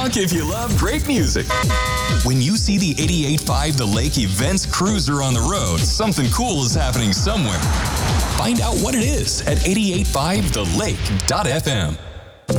talk if you love great music. When you see the 88.5 The Lake Events Cruiser on the road, something cool is happening somewhere. Find out what it is at 88.5thelake.fm.